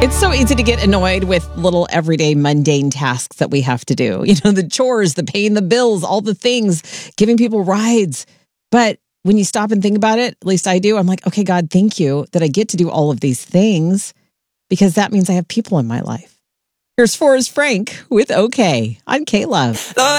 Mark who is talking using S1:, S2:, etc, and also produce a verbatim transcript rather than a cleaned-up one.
S1: It's so easy to get annoyed with little everyday mundane tasks that we have to do. You know, the chores, the paying the bills, all the things, giving people rides. But when you stop and think about it, at least I do, I'm like, okay, God, thank you that I get to do all of these things because that means I have people in my life. Here's Forrest Frank with OK on K-Love.